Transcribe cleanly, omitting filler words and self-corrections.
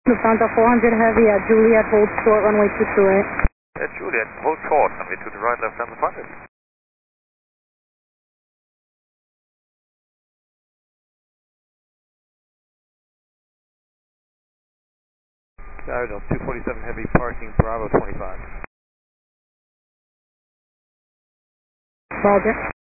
Lufthansa 400 Heavy at Juliet, hold short, runway 228. At Juliet, hold short, runway 2 to the right, left down the front. Cardinal 247 Heavy, parking Bravo 25. Roger.